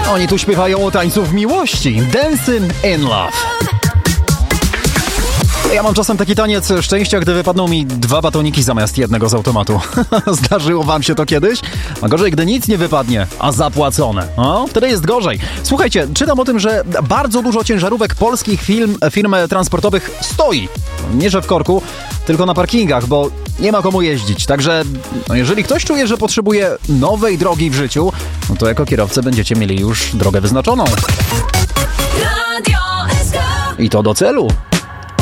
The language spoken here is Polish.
Oni tu śpiewają o tańcu w miłości. Dancing in Love. Ja mam czasem taki taniec szczęścia, gdy wypadną mi 2 batoniki zamiast jednego z automatu. Zdarzyło wam się to kiedyś? A gorzej, gdy nic nie wypadnie, a zapłacone. O, wtedy jest gorzej. Słuchajcie, czytam o tym, że bardzo dużo ciężarówek polskich firm transportowych stoi. Nie, że w korku, tylko na parkingach, bo nie ma komu jeździć. Także jeżeli ktoś czuje, że potrzebuje nowej drogi w życiu, no to jako kierowcy będziecie mieli już drogę wyznaczoną. I to do celu.